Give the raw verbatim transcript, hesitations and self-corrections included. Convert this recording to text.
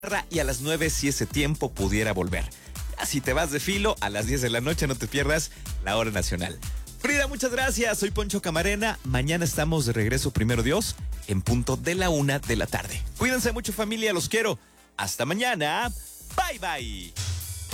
y a las nueve si ese tiempo pudiera volver. Si te vas de filo, a las diez de la noche no te pierdas la hora nacional. Frida, muchas gracias. Soy Poncho Camarena. Mañana estamos de regreso, primero Dios, en punto de la una de la tarde. Cuídense mucho, familia. Los quiero. Hasta mañana. Bye, bye.